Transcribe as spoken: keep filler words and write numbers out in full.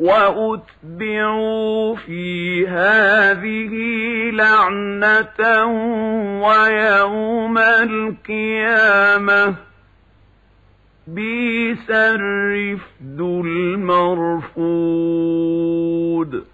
وأتبعوا في هذه لعنة ويوم القيامة بئس الرفد المرفود.